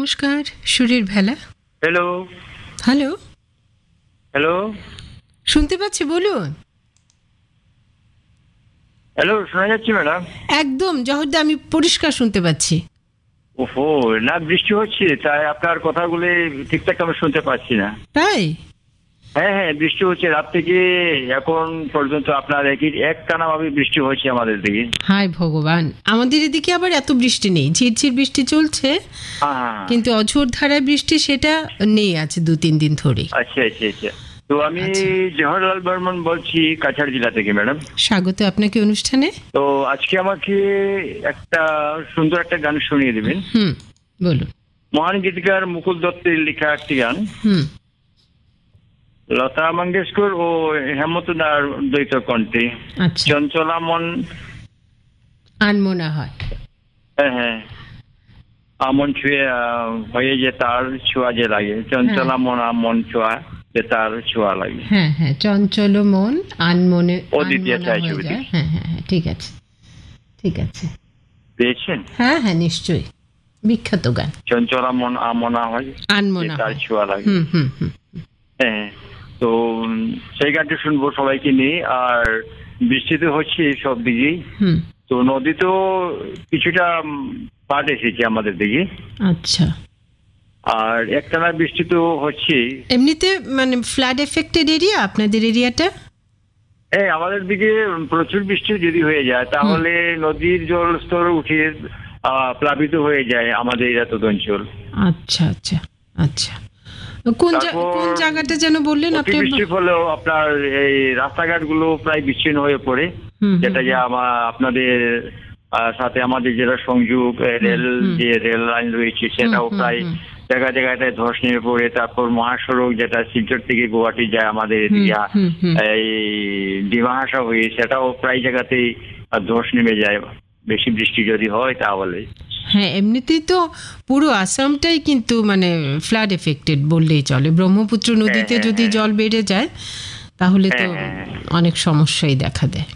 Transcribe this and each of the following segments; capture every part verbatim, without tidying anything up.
নমস্কার, সুরের ভেলা। হ্যালো হ্যালো, হ্যালো শুনতে পাচ্ছি, বলুন। হ্যালো শোনা যাচ্ছে ম্যাডাম? একদম জহরদা, আমি পরিষ্কার শুনতে পাচ্ছি। ওহো, না বৃষ্টি হচ্ছে তাই আপনার কথাগুলো ঠিকঠাক আমি শুনতে পাচ্ছি না। তাই? হ্যাঁ হ্যাঁ, বৃষ্টি হচ্ছে রাত থেকে এখন পর্যন্ত আপনার একই একটানা ভাবে বৃষ্টি হচ্ছে আমাদের দিকে। হায় ভগবান, আমাদের এদিকে আবার এত বৃষ্টি নেই, ঝিরঝির বৃষ্টি চলছে, হ্যাঁ, কিন্তু অঝোর ধারায় বৃষ্টি সেটা নেই, আছে দু তিন দিন ধরে। আচ্ছা আচ্ছা আচ্ছা। তো আমি আচ্ছা। জওহরলাল বর্মন বলছি, কাছাড় জেলা থেকে ম্যাডাম। স্বাগত আপনাকে অনুষ্ঠানে। তো আজকে আমাকে একটা সুন্দর একটা গান শুনিয়ে দেবেন। হুম, বলুন। মহান গীতিকার মুকুল দত্তের লেখা একটি গান, হুম, লতা মঙ্গেশকর ও হেমন্ত দার দ্বৈত কণ্ঠে, আচ্ছা। চঞ্চলা মন। আনমনা হয়। হ্যাঁ হ্যাঁ, আমন ছুঁয়ে আহ, হয়ে যে তার ছোঁয়া যে লাগে, চঞ্চলা মন আমন ছোঁয়া যে তার ছোঁয়া লাগে। হ্যাঁ হ্যাঁ, চঞ্চল মন আনমনে ও দ্বিতীয় আনমনা ছায়া হয়ে ছবিটি। যায়। হ্যাঁ হ্যাঁ হ্যাঁ, ঠিক আছে ঠিক আছে। পেয়েছেন? হ্যাঁ হ্যাঁ, নিশ্চয়ই, বিখ্যাত গান। চঞ্চলা মন আমনা হয় যে আনমনা তার হয়। ছোঁয়া লাগে। হুম হুম হুম। হ্যাঁ, তো উম, সেই গানটি শুনবো সবাইকে নিয়ে। আর বৃষ্টিতে হচ্ছে সব দিকেই, হুম, তো নদীতেও কিছুটা পাট এসেছে আমাদের দিকে। আচ্ছা। আর একটানা বৃষ্টি তো হচ্ছে। এমনিতে মানে ফ্লাড এফেক্টেড এরিয়া আপনাদের এরিয়াটা? হ্যাঁ, আমাদের দিকে প্রচুর বৃষ্টি যদি হয়ে যায় তাহলে নদীর জলস্তর উঠে আহ, প্লাবিত হয়ে যায় আমাদের এত অঞ্চল। আচ্ছা আচ্ছা আচ্ছা। কোন জা- তারপর কোন জায়গাটা যেন বললেন অতি আপনি? বৃষ্টির ফলেও আপনার এই রাস্তাঘাট গুলো প্রায় বিচ্ছিন্ন হয়ে পড়ে, হুম, হুম, যেটা যে আমার আপনাদের আহ, সাথে আমাদের যেটা সংযোগ এ, রেল হুম। যে রেল লাইন রয়েছে সেটাও হুম, প্রায় হুম। জায়গা জায়গাটায় ধস নেমে পড়ে। তারপর মহাসড়ক যেটা শিলচর থেকে গুয়াহাটি যায় আমাদের এদিকে, হুম, হুম। এই ডিমাহাসা হয়ে, সেটাও প্রায় জায়গাতেই আহ, ধস নেমে যায় বেশি বৃষ্টি যদি হয় তাহলে। হ্যাঁ, এমনিতেই তো পুরো আসামটাই কিন্তু মানে ফ্লাড এফেক্টেড বললেই চলে। ব্রহ্মপুত্র নদীতে হ্যাঁ, যদি হ্যাঁ। জল বেড়ে যায় তাহলে তো হ্যাঁ, হ্যাঁ। অনেক সমস্যাই দেখা দেয়।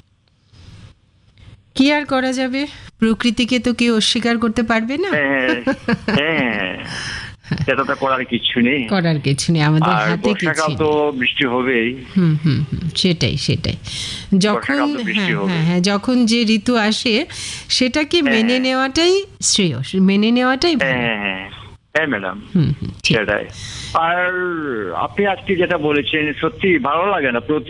কি আর করা যাবে, প্রকৃতিকে তো কেউ অস্বীকার করতে পারবে না। হ্যাঁ হ্যাঁ, সেটা তো করার কিছু নেই। করার কিছু নেই, আমাদের আর হাতে কিছু বর্ষাকাল তো নেই। বৃষ্টি হবেই। হুম হুম হুম, সেটাই সেটাই। যখন বর্ষাকাল তো বৃষ্টি হ্যাঁ হবে। হ্যাঁ হ্যাঁ, যখন যে ঋতু আসে সেটাকে হ্যাঁ, মেনে হ্যাঁ। নেওয়াটাই শ্রেয়, মেনে নেওয়াটাই হ্যাঁ ভালো। হ্যাঁ হ্যাঁ, হ্যাঁ ম্যাডাম, হুম হুম, ঠিক। সেটাই। আর আপনি আজকে যেটা বলেছেন সত্যি ভালো লাগে না। প্রতি